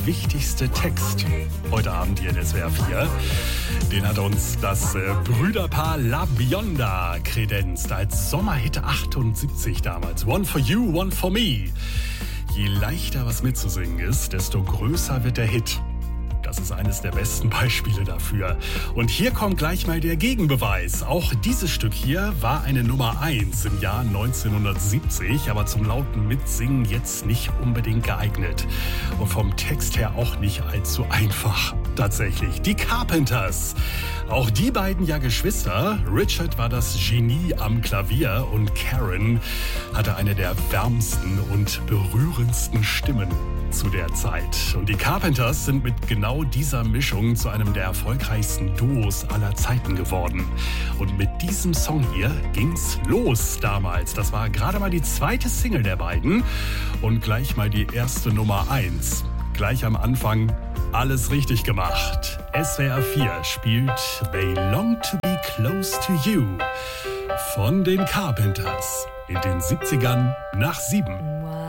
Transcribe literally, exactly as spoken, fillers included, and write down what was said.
wichtigste Text heute Abend hier in S W R vier. Den hat uns das äh, Brüderpaar La Bionda kredenzt als Sommerhit achtundsiebzig damals. One for you, one for me. Je leichter was mitzusingen ist, desto größer wird der Hit. Das ist eines der besten Beispiele dafür. Und hier kommt gleich mal der Gegenbeweis. Auch dieses Stück hier war eine Nummer eins im Jahr neunzehnhundertsiebzig, aber zum lauten Mitsingen jetzt nicht unbedingt geeignet. Und vom Text her auch nicht allzu einfach. Tatsächlich. Die Carpenters. Auch die beiden ja Geschwister. Richard war das Genie am Klavier und Karen hatte eine der wärmsten und berührendsten Stimmen zu der Zeit. Und die Carpenters sind mit genau dieser Mischung zu einem der erfolgreichsten Duos aller Zeiten geworden. Und mit diesem Song hier ging's los damals. Das war gerade mal die zweite Single der beiden und gleich mal die erste Nummer eins. Gleich am Anfang alles richtig gemacht. S W R vier spielt They Long to Be Close to You von den Carpenters in den siebzigern nach sieben.